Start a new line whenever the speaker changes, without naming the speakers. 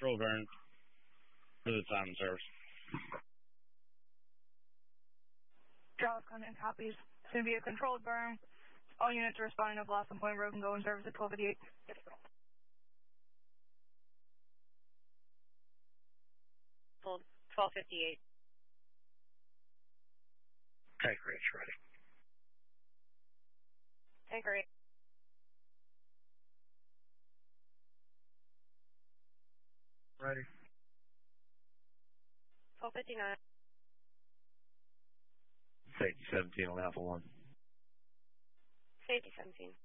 control burn for the time and service.
Charles Content copies. It's going to be a controlled burn. All units are responding to Blossom Point Road and go in service at 12:58.
12:58.
Tank range ready.
Tank range.
Ready.
12:59.
Safety 17 on Alpha 1.
Safety 17.